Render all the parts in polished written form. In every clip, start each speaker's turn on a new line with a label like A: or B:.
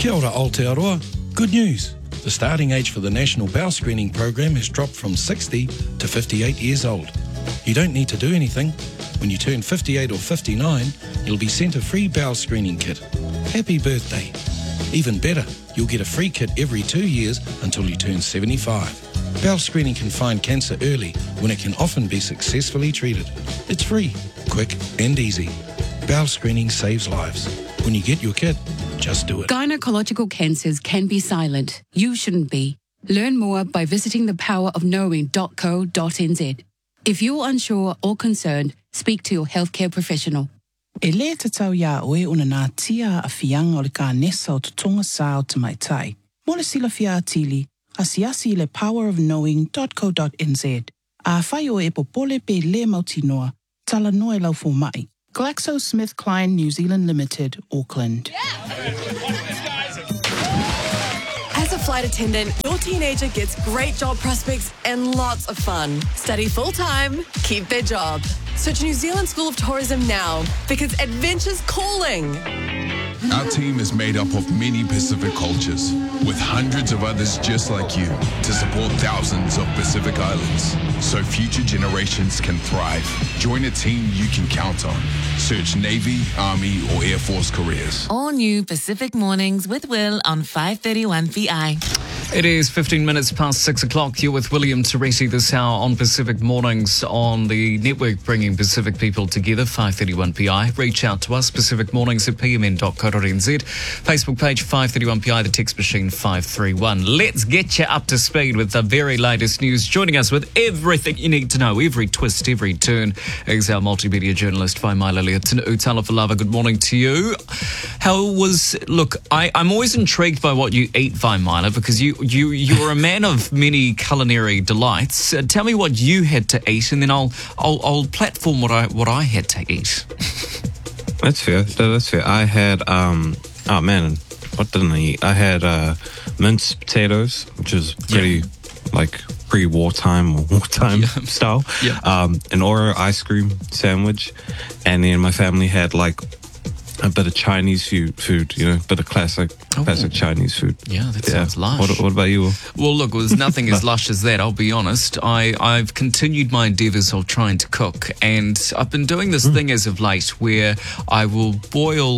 A: Kia ora Aotearoa. Good news. The starting age for the National Bowel Screening Program has dropped from 60 to 58 years old. You don't need to do anything. When you turn 58 or 59, you'll be sent a free bowel screening kit. Happy birthday. Even better, you'll get a free kit every 2 years until you turn 75. Bowel screening can find cancer early when it can often be successfully treated. It's free, quick and easy. Bowel screening saves lives. When you get your kit, just do it.
B: Gynecological cancers can be silent. You shouldn't be. Learn more by visiting thepowerofknowing.co.nz. If you're unsure or concerned, speak to your healthcare professional.
C: E le te tau ia oe una nā tia a whianga o le ka nesa o te tonga sā o te mai tai. Mo le sila fia atili, asiasi le powerofknowing.co.nz. A whai o e popole pe le mautinoa, tala noe lau fo mai. GlaxoSmithKline New Zealand Limited, Auckland.
D: As a flight attendant, your teenager gets great job prospects and lots of fun. Study full-time, keep their job. Search New Zealand School of Tourism now, because adventure's calling.
E: Our team is made up of many Pacific cultures, with hundreds of others just like you, to support thousands of Pacific Islands, so future generations can thrive. Join a team you can count on. Search Navy, Army, or Air Force careers.
F: All new Pacific Mornings with Will on 531 PI.
G: It is 15 minutes past 6 o'clock. You're with William Teresi this hour on Pacific Mornings on the network bringing Pacific people together, 531 PI. Reach out to us, Pacific Mornings at pmn.co.nz. Facebook page 531 PI, the text machine 531. Let's get you up to speed with the very latest news. Joining us with everything you need to know, every twist, every turn, is our multimedia journalist, Waimaila Leotuna. Good morning to you. I'm always intrigued by what you eat, Waimaila, because you're a man of many culinary delights. Tell me what you had to eat, and then I'll platform what I had to eat.
H: That's fair. I had what didn't I eat? I had minced potatoes, which is pretty pre-wartime or wartime style. Yeah. An Oreo ice cream sandwich, and then my family had a bit of Chinese food, a bit of classic Chinese food.
G: Yeah, that sounds lush.
H: What about you?
G: Well, look, there's nothing as lush as that, I'll be honest. I've continued my endeavours of trying to cook, and I've been doing this thing as of late where I'll boil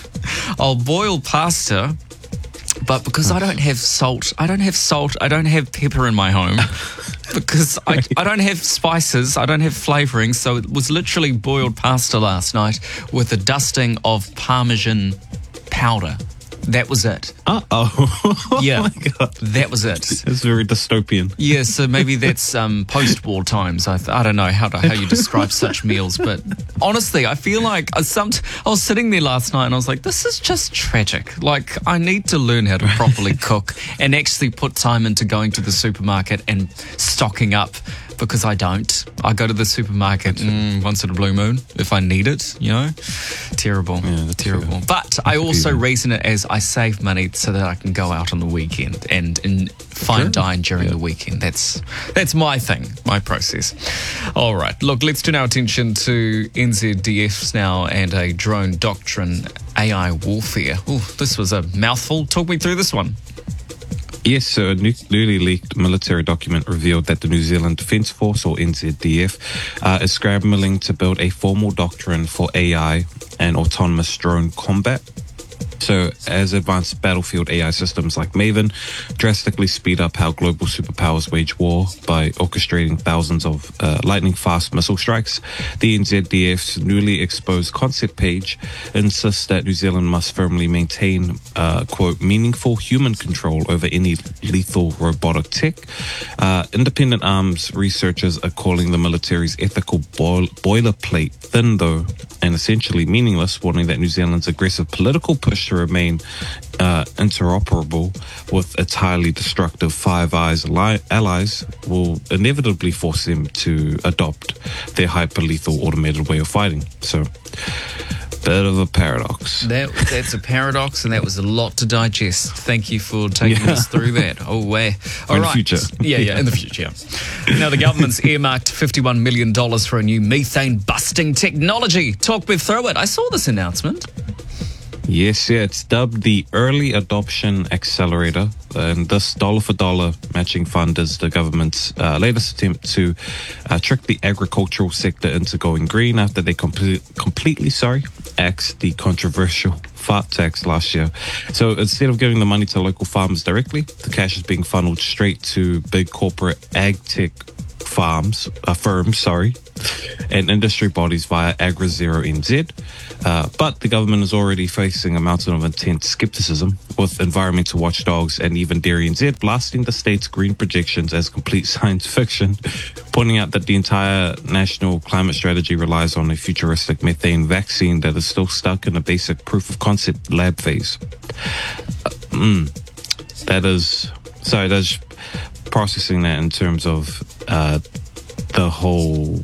G: pasta, but because I don't have salt, I don't have pepper in my home. Because I don't have spices, I don't have flavouring, so it was literally boiled pasta last night with a dusting of Parmesan powder. That was it.
H: Uh-oh.
G: Yeah.
H: Oh my God.
G: That was it.
H: It's very dystopian.
G: Yeah, so maybe that's post-war times. I don't know how you describe such meals, but honestly, I feel like I was sitting there last night and I was like, this is just tragic. I need to learn how to properly cook and actually put time into going to the supermarket and stocking up. Because I don't. I go to the supermarket once in a blue moon if I need it, Terrible. Yeah, terrible. But I also reason it as I save money so that I can go out on the weekend and fine dine during the weekend. That's my thing, my process. All right. Look, let's turn our attention to NZDFs now and a drone doctrine, AI warfare. Ooh, this was a mouthful. Talk me through this one.
H: Yes, so a newly leaked military document revealed that the New Zealand Defence Force, or NZDF, is scrambling to build a formal doctrine for AI and autonomous drone combat. So as advanced battlefield AI systems like Maven drastically speed up how global superpowers wage war by orchestrating thousands of lightning-fast missile strikes, the NZDF's newly exposed concept page insists that New Zealand must firmly maintain, quote, meaningful human control over any lethal robotic tech. Independent arms researchers are calling the military's ethical boilerplate thin, though, and essentially meaningless, warning that New Zealand's aggressive political push to remain interoperable with its highly destructive Five Eyes allies will inevitably force them to adopt their hyper-lethal automated way of fighting. So, bit of a paradox.
G: That's a paradox, and that was a lot to digest. Thank you for taking us through that. Oh, wow. All
H: in
G: right.
H: the future.
G: Yeah, in the future. Now, the government's earmarked $51 million for a new methane-busting technology. Talk me through it. I saw this announcement.
H: Yes, yeah, it's dubbed the Early Adoption Accelerator, and this dollar-for-dollar matching fund is the government's latest attempt to trick the agricultural sector into going green after they completely axed the controversial fart tax last year. So instead of giving the money to local farmers directly, the cash is being funneled straight to big corporate ag tech firms, and industry bodies via AgriZero NZ. But the government is already facing a mountain of intense skepticism, with environmental watchdogs and even Dairy NZ blasting the state's green projections as complete science fiction, pointing out that the entire national climate strategy relies on a futuristic methane vaccine that is still stuck in a basic proof of concept lab phase. That's processing that in terms of the whole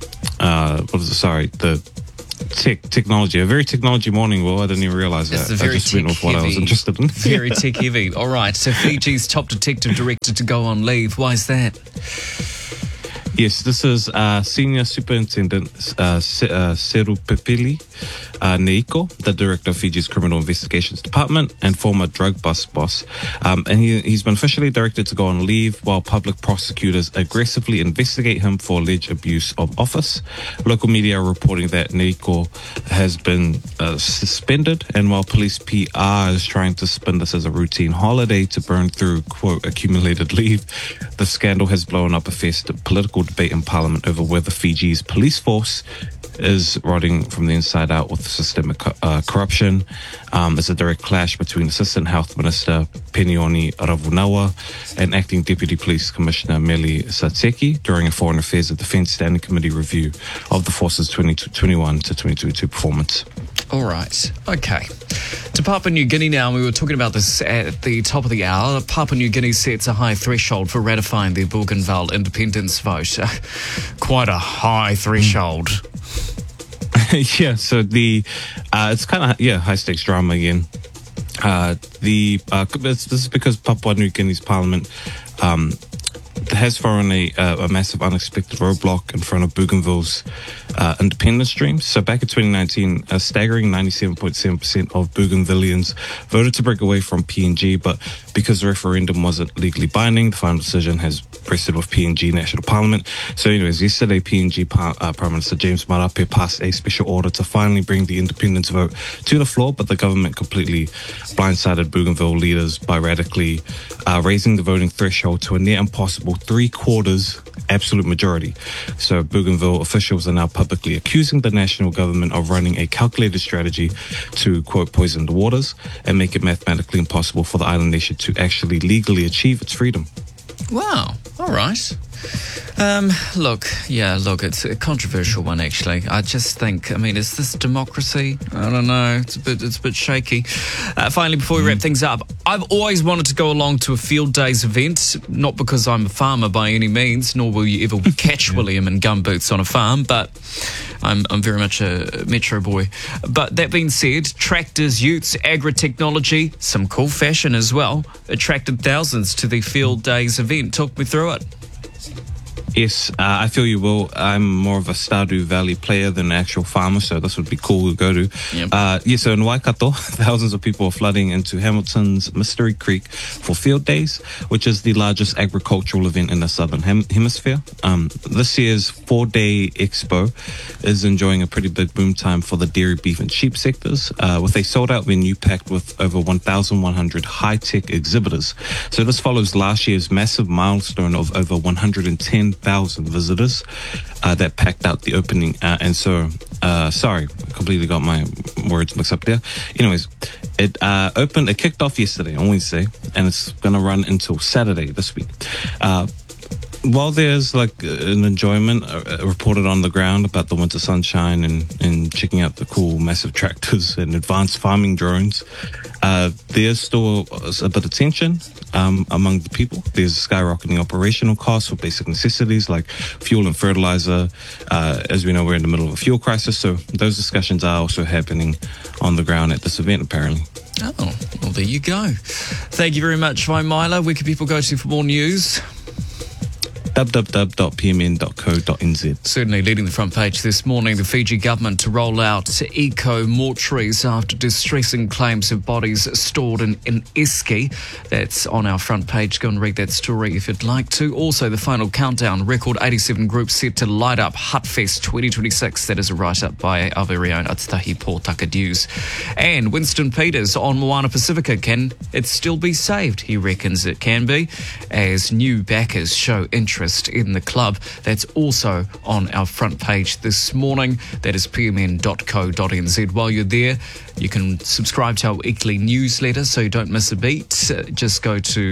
H: the technology. A very technology morning. Well, I didn't even realize that.
G: Very
H: I just went with what I was interested in.
G: Very tech heavy. All right, so Fiji's top detective director to go on leave. Why is that?
H: Yes, this is Senior Superintendent Serupepili Neiko, the director of Fiji's Criminal Investigations Department and former drug bust boss. And he's been officially directed to go on leave while public prosecutors aggressively investigate him for alleged abuse of office. Local media are reporting that Neiko has been suspended, and while police PR is trying to spin this as a routine holiday to burn through, quote, accumulated leave, the scandal has blown up a festive political debate in Parliament over whether Fiji's police force is rotting from the inside out with systemic corruption. There's a direct clash between Assistant Health Minister Penioni Ravunawa and Acting Deputy Police Commissioner Meli Sateki during a Foreign Affairs and Defence Standing Committee review of the force's 2021 to 2022 performance.
G: All right. Okay. To Papua New Guinea now. We were talking about this at the top of the hour. Papua New Guinea sets a high threshold for ratifying the Bougainville independence vote. Quite a high threshold.
H: Yeah, so it's kind of high stakes drama again. This is because Papua New Guinea's parliament has thrown a massive unexpected roadblock in front of Bougainville's independence dreams. So back in 2019, a staggering 97.7% of Bougainvillians voted to break away from PNG, but because the referendum wasn't legally binding, the final decision has rested with PNG National Parliament. So anyways, yesterday PNG Prime Minister James Marape passed a special order to finally bring the independence vote to the floor, but the government completely blindsided Bougainville leaders by radically raising the voting threshold to a near impossible 3/4 absolute majority. So Bougainville officials are now publicly accusing the national government of running a calculated strategy to, quote, poison the waters and make it mathematically impossible for the island nation to actually legally achieve its freedom.
G: Wow. All right. Look, it's a controversial one, actually. I just think, is this democracy? I don't know. It's a bit shaky. Finally, before we wrap things up, I've always wanted to go along to a Field Days event, not because I'm a farmer by any means, nor will you ever catch William in gumboots on a farm, but I'm very much a metro boy. But that being said, tractors, utes, agri-technology, some cool fashion as well, attracted thousands to the Field Days event. Talk me through it.
H: Yes, I feel you will. I'm more of a Stardew Valley player than an actual farmer, so this would be cool to go to. Yep. So in Waikato, thousands of people are flooding into Hamilton's Mystery Creek for Field Days, which is the largest agricultural event in the Southern Hemisphere. This year's 4-day expo is enjoying a pretty big boom time for the dairy, beef and sheep sectors, with a sold-out venue packed with over 1,100 high-tech exhibitors. So this follows last year's massive milestone of over 110,000 visitors that packed out the opening. Sorry, I completely got my words mixed up there. Anyways, it kicked off yesterday on Wednesday, and it's going to run until Saturday this week. While there's an enjoyment reported on the ground about the winter sunshine and checking out the cool massive tractors and advanced farming drones, there's still a bit of tension among the people. There's skyrocketing operational costs for basic necessities like fuel and fertilizer. As we know, we're in the middle of a fuel crisis, so those discussions are also happening on the ground at this event, apparently.
G: Oh, well, there you go. Thank you very much, Vaimila. Where can people go to for more news?
H: www.pmn.co.nz.
G: Certainly leading the front page this morning, the Fiji government to roll out eco-mortuaries after distressing claims of bodies stored in Eski. That's on our front page. Go and read that story if you'd like to. Also, the final countdown, record 87 groups set to light up Hutfest 2026. That is a write-up by our very own Atatahi Pōtaka News. And Winston Peters on Moana Pacifica. Can it still be saved? He reckons it can be, as new backers show interest in the club. That's also on our front page this morning. That is pmn.co.nz. While you're there, you can subscribe to our weekly newsletter so you don't miss a beat. Just go to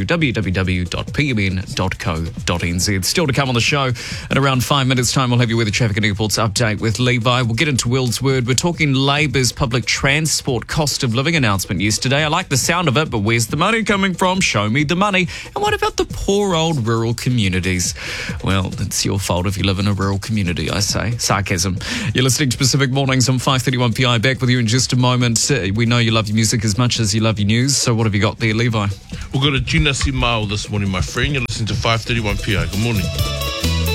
G: www.pmn.co.nz. Still to come on the show. In around 5 minutes' time, we'll have your weather, traffic and airports update with Levi. We'll get into Will's Word. We're talking Labour's public transport cost of living announcement yesterday. I like the sound of it, but where's the money coming from? Show me the money. And what about the poor old rural communities? Well, it's your fault if you live in a rural community, I say. Sarcasm. You're listening to Pacific Mornings on 531 PI. Back with you in just a moment. We know you love your music as much as you love your news. So what have you got there, Levi?
I: We've got a Gina Simao this morning, my friend. You're listening to 531 PI. Good morning.